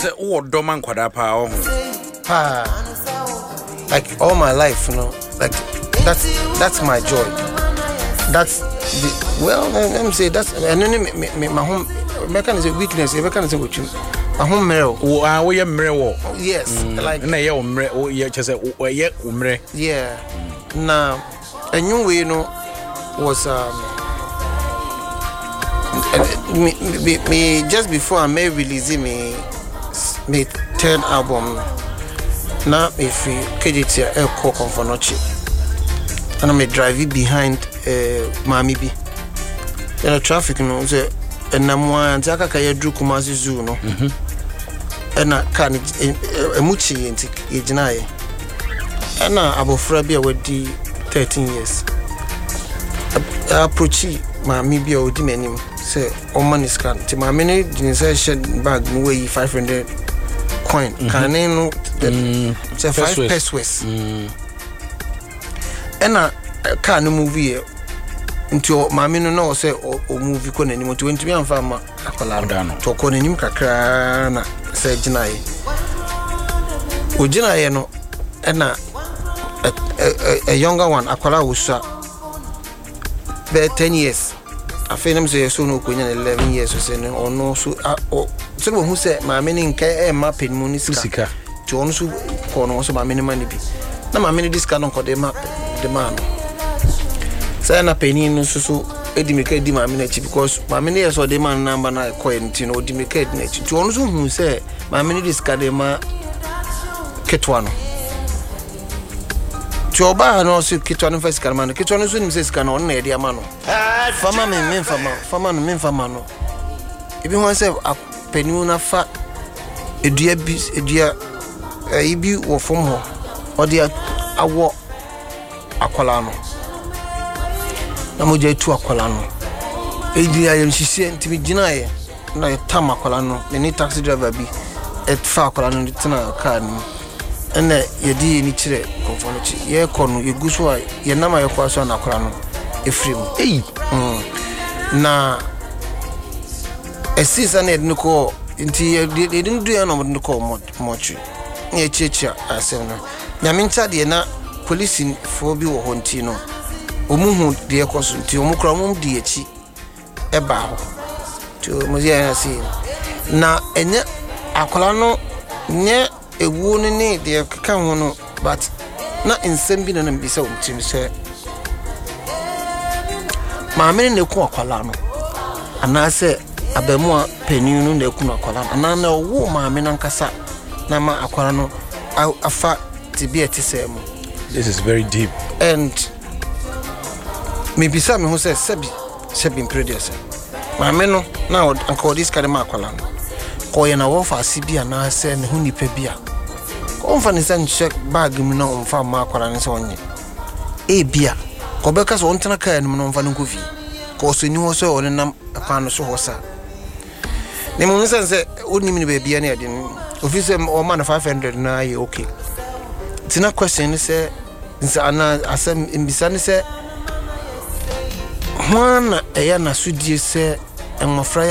say oh doman kwada pa oh. Like all my life, you know, like that's my joy. That's the, well, let me say that's and then my home mechanism is a weakness. Mechanism with you. My home mirror. Oh, you mirror. Yes, like na ye umre. Oh, you just say oh, ye umre. Yeah. Now, a new way, you know, was me just before I may release me third album. Now if we KGT a cook on for noche, and I may drive it behind Mami B. Then the traffic, you know, say and I'm one Zaka Kaya Drew Kumasi Zoo, no, and I can't a muchi and Ejinae, and now Abu Frabia with the 13 years. I approach Mami B or Dimenim, say, oh, money scan to my mini session bag, way 500 coin. Can I know? Say 5 pesos. And I can't movie into my men no say or movie con anymore to 20 and farmer Acolano to con him cacrana said Jinai. Ujina no and a younger one Aquala Usa bear 10 years. I feel him say so no 11 years or saying or no so someone who said my meaning care mapping Munisika. Also corner also my many money be. Now my many discount on the map the man. Say na penny no so edimeke di my minute because my many years or the man number na coin tin or dimeke net. To also who say my many discount the ma ketwano. To oba no so ketwano first man ketwano so nim say scan on na dia man no. Farmer men farmer no. Ebi won say penny na fa edua bi edua ibi wo from ho odi awo akwala no na mo je tu akwala no edi ayem hihie ntimi ginaye na tam akwala no ni taxi driver bi et fa akwala no tena car ni ene yedi ni kire konfono chi ye kono yeguso a ye nama ye kwaso na akwala no efrim na esisa na edin ko nti ye didn't do no mo ko mochi ye checha asem no nyamincha de na police fo bi wo honti no omuhu de ekoso nti omukra mum de echi eba ho to mo ye na si na enye akola no nye ewu no ne de keka ho no but na ensem bi na mbisa omtim se maame ne ku akola no anase abemu a peninu na eku akola ana na owo maame na nkasa na ma akwara no afa tibia tisem. This is very deep. And maybe some who says sebi producer my meno now anko this kind of akwara no ko ye na wo fa sibia na se ne hu nipa bia ko mfa ne san check bag mu na mfa ma akwara ne se onye e bia ko be ka so ontena ka ne mu no mfa ne ko fi ko so ni ho so one nam akwa no so ho sa ne mu nsan se oni mi ne be bia ne ade officer o man 500 na ye okay tina question say ana asem mbisa ne say hwana eya na sudie say enmofra